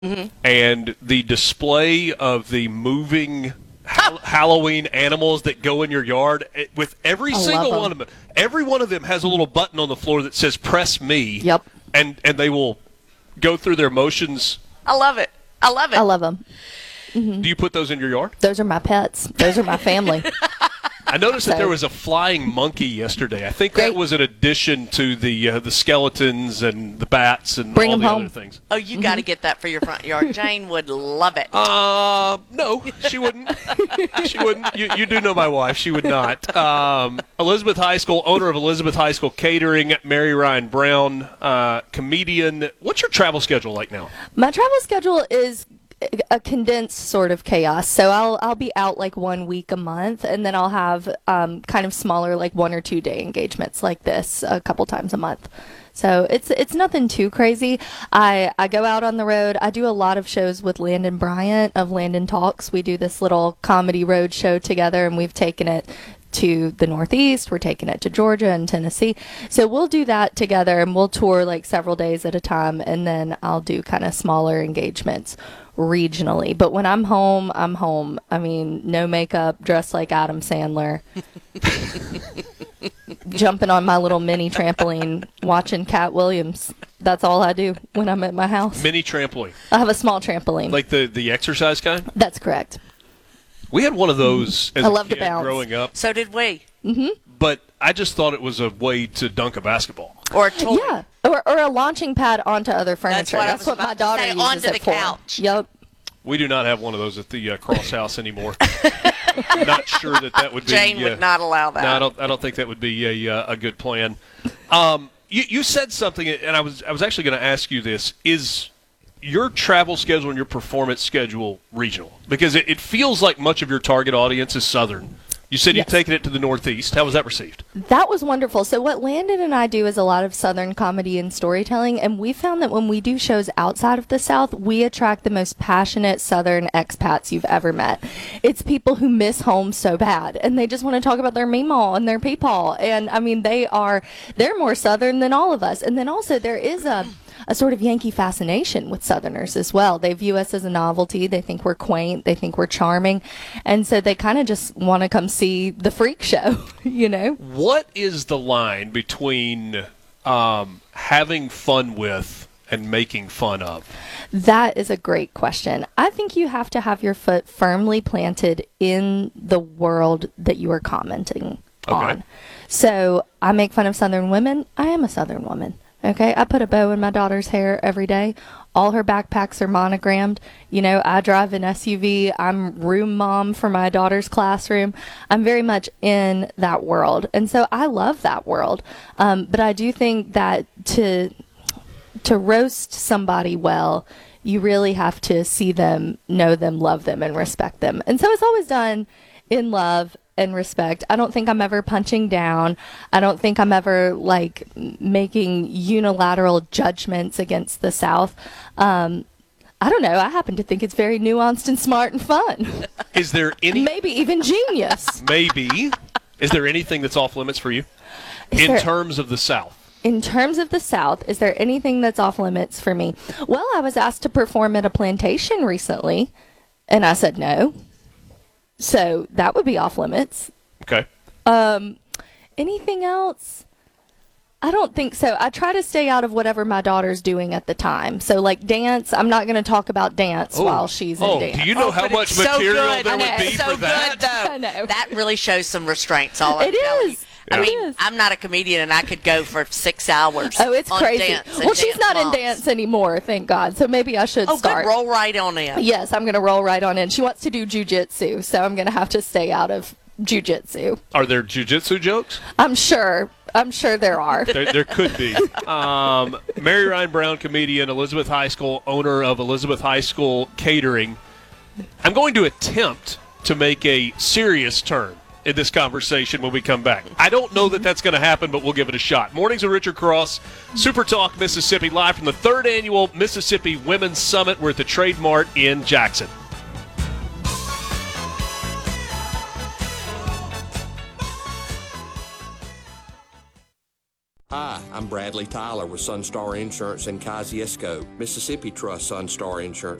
and the display of the moving Halloween animals that go in your yard, with every single one of them, every one of them has a little button on the floor that says "Press me." Yep. And they will go through their motions. I love it. I love them. Do you put those in your yard? Those are my pets. Those are my family. I noticed that there was a flying monkey yesterday. I think that was an addition to the skeletons and the bats and all the other things. Oh, you got to get that for your front yard. Jane would love it. No, she wouldn't. She wouldn't. You do know my wife. She would not. Elizabeth High School, owner of Elizabeth High School Catering, Mary Ryan Brown, comedian. What's your travel schedule like now? My travel schedule is a condensed sort of chaos. So I'll be out like 1 week a month, and then I'll have kind of smaller, like 1 or 2 day engagements like this a couple times a month. So it's nothing too crazy. I go out on the road. I do a lot of shows with Landon Bryant of Landon Talks. We do this little comedy road show together, and we've taken it to the Northeast. We're taking it to Georgia and Tennessee. So we'll do that together, and we'll tour like several days at a time, and then I'll do kind of smaller engagements regionally. But when I'm home, I'm home. I mean, no makeup, dressed like Adam Sandler. Jumping on my little mini trampoline, watching Cat Williams. That's all I do when I'm at my house. Mini trampoline. I have a small trampoline. Like the exercise kind? That's correct. We had one of those as I a love to kid bounce. growing up. So did we. But I just thought it was a way to dunk a basketball. Or a toy. Yeah, or a launching pad onto other furniture. That's what my daughter uses onto it the for. couch. Yep. We do not have one of those at the Cross House anymore. Not sure that would be. Jane would not allow that. No, I don't think that would be a good plan. You said something, and I was actually going to ask you this: is your travel schedule and your performance schedule regional? Because it feels like much of your target audience is Southern. You said you've taken it to the Northeast. How was that received? That was wonderful. So what Landon and I do is a lot of Southern comedy and storytelling, and we found that when we do shows outside of the South, we attract the most passionate Southern expats you've ever met. It's people who miss home so bad, and they just want to talk about their meemaw and their peepaw. And, I mean, they're more Southern than all of us. And then also there is a sort of Yankee fascination with Southerners as well. They view us as a novelty. They think we're quaint. They think we're charming. And so they kind of just want to come see the freak show, you know? What is the line between having fun with and making fun of? That is a great question. I think you have to have your foot firmly planted in the world that you are commenting on. So I make fun of Southern women. I am a Southern woman. Okay, I put a bow in my daughter's hair every day. All her backpacks are monogrammed. You know, I drive an SUV. I'm room mom for my daughter's classroom. I'm very much in that world. And so I love that world. But I do think that to roast somebody well, you really have to see them, know them, love them, and respect them. And so it's always done in love and respect. I don't think I'm ever punching down. I don't think I'm ever like making unilateral judgments against the South. I don't know. I happen to think it's very nuanced and smart and fun. Is there any maybe even genius? Maybe. Is there anything that's off limits for you terms of the South? In terms of the South, is there anything that's off limits for me? Well, I was asked to perform at a plantation recently, and I said no. So that would be off limits. Okay. Anything else? I don't think so. I try to stay out of whatever my daughter's doing at the time. So, like dance, I'm not going to talk about dance while she's in dance. Do you know how much material there would be for that? Good, though. I know. That really shows some restraints. All I'm It telling is. you. I It mean, is. I'm not a comedian, and I could go for 6 hours. Oh, it's on crazy. Dance and Well, she's dance not in moms. dance anymore, thank God. So maybe I should start. Good. Roll right on in. Yes, I'm going to roll right on in. She wants to do jujitsu, so I'm going to have to stay out of jujitsu. Are there jujitsu jokes? I'm sure there are. There could be. Mary Ryan Brown, comedian, Elizabeth High School, owner of Elizabeth High School Catering. I'm going to attempt to make a serious turn in this conversation when we come back. I don't know that that's going to happen, but we'll give it a shot. Mornings with Richard Cross, Super Talk Mississippi, live from the 3rd Annual Mississippi Women's Summit. We're at the Trade Mart in Jackson. Hi, I'm I'm Bradley Tyler with Sunstar Insurance in Kosciuszko, Mississippi Trust Sunstar Insurance